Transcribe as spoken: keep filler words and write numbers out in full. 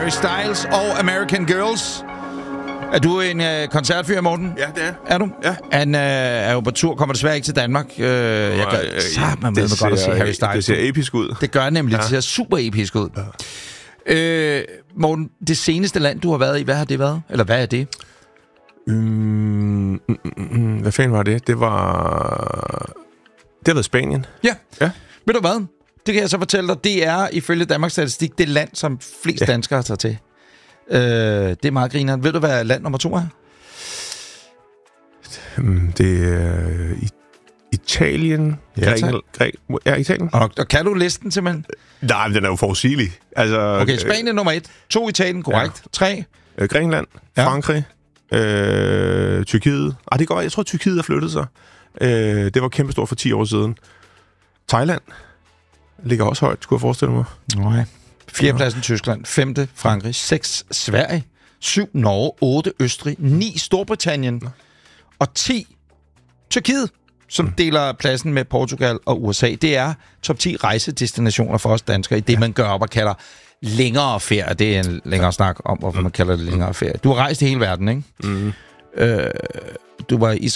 Harry Styles og American Girls. Er du en øh, koncertfyr, Morten? Ja, det er. Er du? Ja. Han øh, er jo på tur, kommer desværre ikke til Danmark. Øh, jeg kan øh, sagt, man ved godt at se Harry Styles. Det ser episk ud. Det gør nemlig. Ja. Det ser super episk ud. Ja. Øh, Morten, det seneste land, du har været i, hvad har det været? Eller hvad er det? Mm, mm, mm, mm, hvad fanden var det? Det var... Det har været Spanien. Ja. Ja. Ved du hvad? Det kan jeg så fortælle dig. Det er ifølge Danmarks Statistik det land, som flest ja. danskere tager til. Øh, det er meget grineren. Ved du, hvad land nummer to er? Mm, det er i Italien. Ja, Grækenland. Græ- ja, Italien. Og, og kan du listen simpelthen? Nej, men den er jo forudsigelig. Altså, Okay, Spanien nummer et. To Italien, korrekt. Ja. Tre. Øh, Grækenland. Ja. Frankrig. Øh, Tyrkiet. Ah, det går. Jeg tror, Tyrkiet har flyttet sig. Øh, det var kæmpestort for ti år siden. Thailand ligger også højt, skulle jeg forestille mig. Nej. Fjerdepladsen Tyskland, femte Frankrig, seks Sverige, syv Norge, otte Østrig, ni Storbritannien og ti Tyrkiet, som deler pladsen med Portugal og U S A. Det er top ti rejsedestinationer for os danskere i det, man gør op og kalder længere ferie. Det er en længere snak om, hvorfor man kalder det længere ferie. Du har rejst i hele verden, ikke? Mm. Øh, du var i